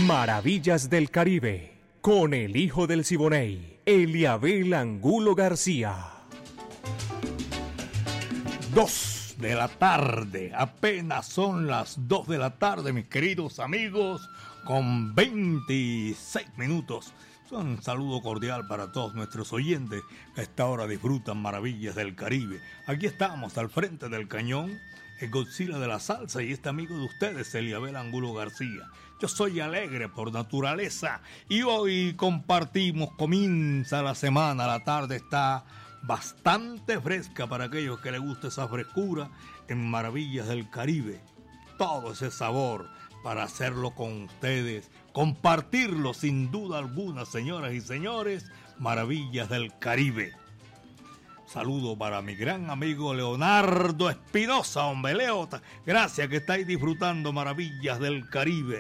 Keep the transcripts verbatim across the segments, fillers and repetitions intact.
Maravillas del Caribe, con el hijo del Siboney, Eliabel Angulo García. Dos de la tarde, apenas son las dos de la tarde, mis queridos amigos, con veintiséis minutos. Un saludo cordial para todos nuestros oyentes que a esta hora disfrutan Maravillas del Caribe. Aquí estamos al frente del cañón, el Godzilla de la salsa, y este amigo de ustedes, Eliabel Angulo García. Yo soy alegre por naturaleza y hoy compartimos, comienza la semana, la tarde está bastante fresca para aquellos que les gusta esa frescura en Maravillas del Caribe. Todo ese sabor para hacerlo con ustedes, compartirlo sin duda alguna, señoras y señores, Maravillas del Caribe. Saludo para mi gran amigo Leonardo Espinosa, hombre, Leo, gracias que estáis disfrutando Maravillas del Caribe.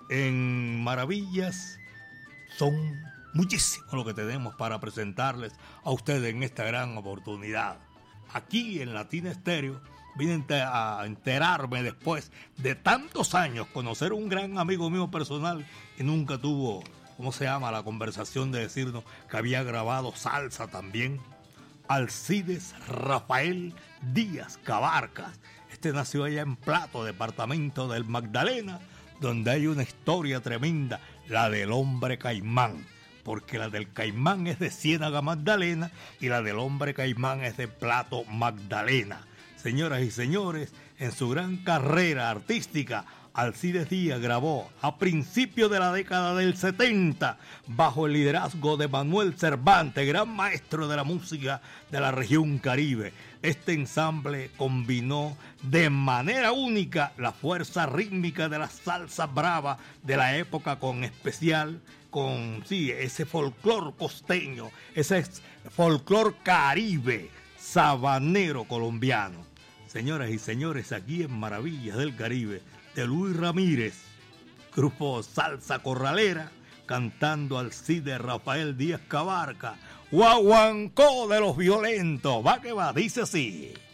En Maravillas son muchísimo lo que tenemos para presentarles a ustedes en esta gran oportunidad. Aquí en Latina Estéreo vine a enterarme después de tantos años, conocer un gran amigo mío personal que nunca tuvo, ¿cómo se llama?, la conversación de decirnos que había grabado salsa también. Alcides Rafael Díaz Cabarcas. Este nació allá en Plato, departamento del Magdalena, donde hay una historia tremenda, la del hombre caimán, porque la del caimán es de Ciénaga Magdalena y la del hombre caimán es de Plato Magdalena. Señoras y señores, en su gran carrera artística, Alcides Díaz grabó a principios de la década del setenta, bajo el liderazgo de Manuel Cervantes, gran maestro de la música de la región Caribe. Este ensamble combinó de manera única la fuerza rítmica de la salsa brava de la época, con especial con sí, ese folclor costeño, ese folclor caribe, sabanero colombiano. Señoras y señores, aquí en Maravillas del Caribe, de Luis Ramírez, grupo Salsa Corralera, cantando Alcides Rafael Díaz Cabarca, Guaguancó de los Violentos. Va que va, dice así.